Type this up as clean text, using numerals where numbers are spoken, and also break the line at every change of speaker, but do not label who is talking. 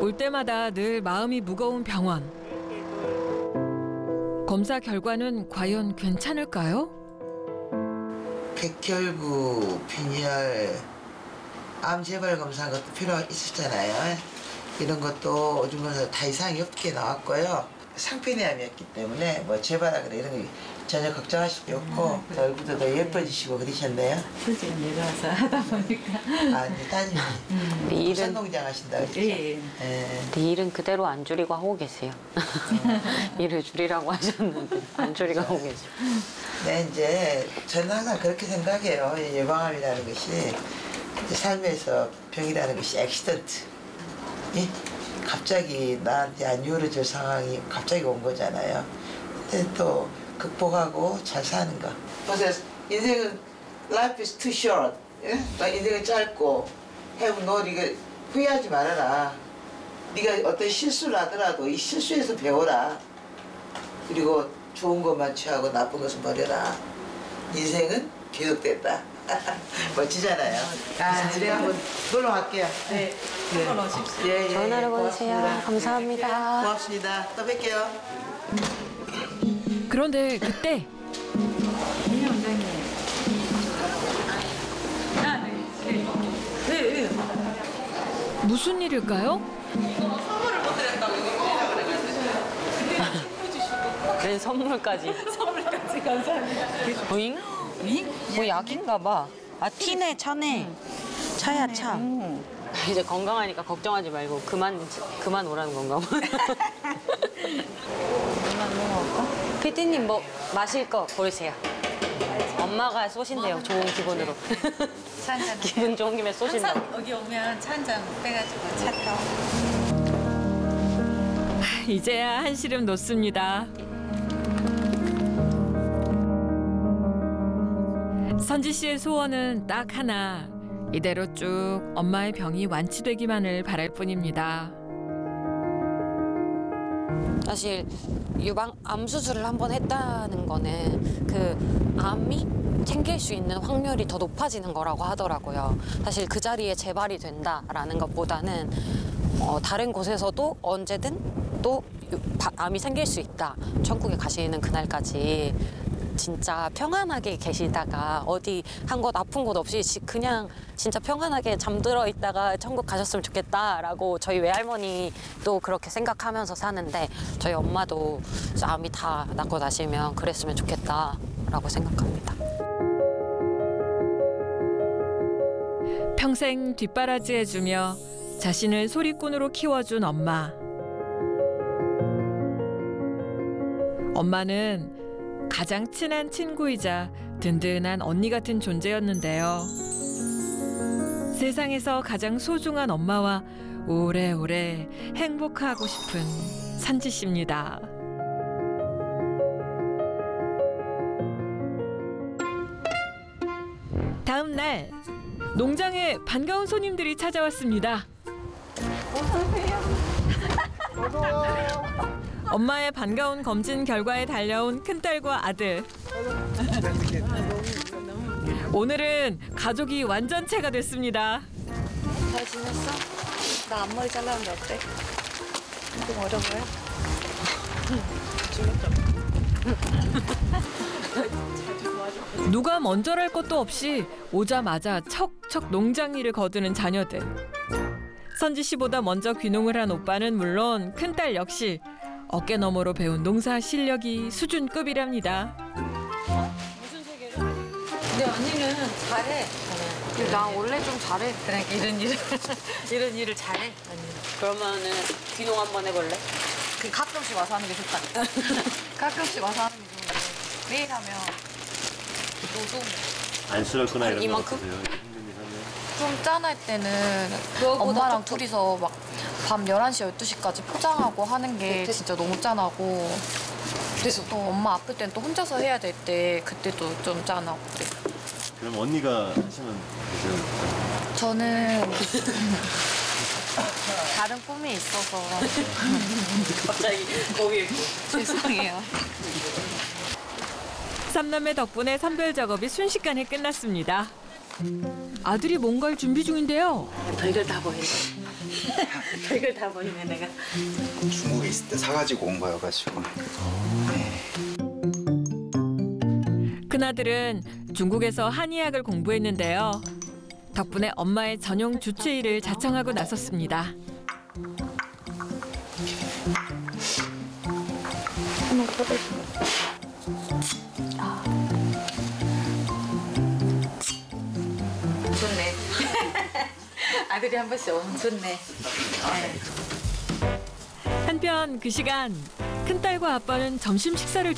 올 때마다 늘 마음이 무거운 병원. 검사 결과는 과연 괜찮을까요?
백혈구, 빈혈, 암 재발 검사한 것도 필요 있었잖아요. 이런 것도 오줌검사 다 이상이 없게 나왔고요. 상피내암이었기 때문에 뭐 재발하거나 이런 거 전혀 걱정하실 게 없고 얼굴도 더 예뻐지시고 그러셨네요.
솔직히 내려와서 하다 보니까.
아, 이제 따님이 산농장 하신다고 그랬죠?
예.
네 일은 그대로 안 줄이고 하고 계세요. 일을 줄이라고 하셨는데 안 줄이고 하고 계세요.
네, 이제 저는 항상 그렇게 생각해요. 이 예방암이라는 것이 이제 삶에서 병이라는 것이 액시던트. 갑자기 나한테 안 이루어질 상황이 갑자기 온 거잖아요. 근데 또 극복하고 잘 사는 거. 보세요. 인생은 life is too short. 예? 인생은 짧고 have no regret. 후회하지 말아라. 네가 어떤 실수를 하더라도 이 실수에서 배워라. 그리고 좋은 것만 취하고 나쁜 것은 버려라. 인생은 계속됐다. 멋지잖아요. 아, 집에 한번 놀러 갈게요. 네.
한번 오십시오.
예, 예,
좋은 하루
고맙습니다.
보내세요. 감사합니다.
고맙습니다. 또 뵐게요.
그런데 그때
이 원장님. 아, 네. 네.
무슨 일일까요?
네, 선물까지.
선물까지 감사합니다.
오잉? 뭐 약인가 봐. 아, 티네, 차네. 차야, 차. 이제 건강하니까 걱정하지 말고 그만 오라는 건가 봐. 피디님 뭐 마실 거 고르세요. 엄마가 쏘신대요. 좋은 기분으로.
차 한잔.
기분 좋은 김에 쏘신다고.
항상 여기 오면 차 한 잔 빼가지고 차 타고.
이제야 한시름 놓습니다. 선지 씨의 소원은 딱 하나. 이대로 쭉 엄마의 병이 완치되기만을 바랄 뿐입니다.
사실 암 수술을 한번 했다는 거는 그 암이 생길 수 있는 확률이 더 높아지는 거라고 하더라고요. 사실 그 자리에 재발이 된다라는 것보다는 다른 곳에서도 언제든 또 암이 생길 수 있다. 천국에 가시는 그날까지 진짜 평안하게 계시다가 어디 한 곳 아픈 곳 없이 그냥 진짜 평안하게 잠들어 있다가 천국 가셨으면 좋겠다라고 저희 외할머니도 그렇게 생각하면서 사는데 저희 엄마도 암이 다 낫고 나시면 그랬으면 좋겠다라고 생각합니다.
평생 뒷바라지해주며 자신을 소리꾼으로 키워준 엄마. 엄마는 가장 친한 친구이자 든든한 언니 같은 존재였는데요. 세상에서 가장 소중한 엄마와 오래오래 행복하고 싶은 선지 씨입니다. 다음 날 농장에 반가운 손님들이 찾아왔습니다. 엄마의 반가운 검진 결과에 달려온 큰딸과 아들. 오늘은 가족이 완전체가 됐습니다.
잘 지냈어? 나 앞머리 잘랐는데 어때? 좀 어려워요?
누가 먼저랄 것도 없이 오자마자 척척 농장 일을 거두는 자녀들. 선지 씨보다 먼저 귀농을 한 오빠는 물론 큰딸 역시 어깨 너머로 배운 농사 실력이 수준급이랍니다.
근데 언니는 잘해.
나 원래 좀 잘해.
그러니까 이런 일을 잘해. 언니. 그러면은 귀농 한번 해볼래?
그 가끔씩 와서 하는 게 좋다. 가끔씩 와서 하는 게 좋은데 매일 하면 노동.
안쓰럽거나 이런 거
이만큼?
없으세요? 힘든 일 하면?
좀 짠할 때는
그거보다
엄마랑
좀
둘이서 막 밤 11시, 12시까지 포장하고 하는 게 진짜 너무 짠하고 그래서 또 엄마 아플 땐 또 혼자서 해야 될 때 그때도 좀 짠하고 그래.
그럼 언니가 하시면 되죠?
저는 다른 꿈이 있어서
갑자기 거기
죄송해요.
삼남매 덕분에 선별 작업이 순식간에 끝났습니다. 아들이 뭔가를 준비 중인데요.
별걸 다 보이네.
이걸 다 보이네 내가.
중국에 있을 때 사가지고 온 거여가지고.
큰아들은 중국에서 한의학을 공부했는데요. 덕분에 엄마의 전용 주치의를 자청하고 나섰습니다.
좋네. 아들이 한 번씩 오면 좋네.
한편 그 시간 큰딸과 아빠는 점심 식사를